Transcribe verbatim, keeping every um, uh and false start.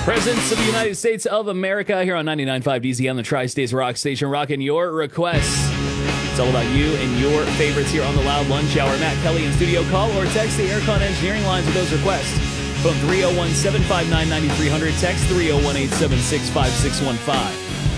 Presidents of the United States of America here on ninety-nine point five D Z on the Tri-States Rock Station, rocking your requests. It's all about you and your favorites here on the Loud Lunch Hour. Matt Kelly in studio. Call or text the Aircon Engineering lines with those requests. Phone three oh one, seven five nine, nine three hundred. Text three oh one, eight seven six, five six one five.